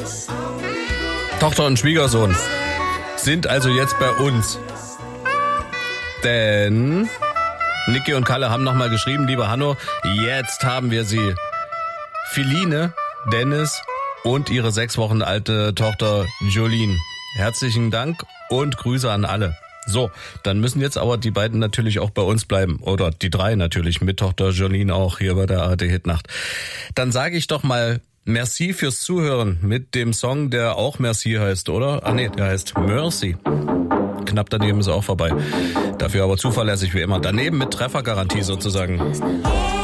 Tochter und Schwiegersohn sind also jetzt bei uns. Denn Niki und Kalle haben nochmal geschrieben, liebe Hanno, jetzt haben wir sie. Philine, Dennis und ihre 6 Wochen alte Tochter Jolene. Herzlichen Dank und Grüße an alle. So, dann müssen jetzt aber die beiden natürlich auch bei uns bleiben. Oder die 3 natürlich, mit Tochter Jolene auch hier bei der ARD Hitnacht. Dann sage ich doch mal merci fürs Zuhören mit dem Song, der auch Merci heißt, oder? Ah nee, der heißt Mercy. Knapp daneben ist auch vorbei. Dafür aber zuverlässig wie immer. Daneben mit Treffergarantie sozusagen.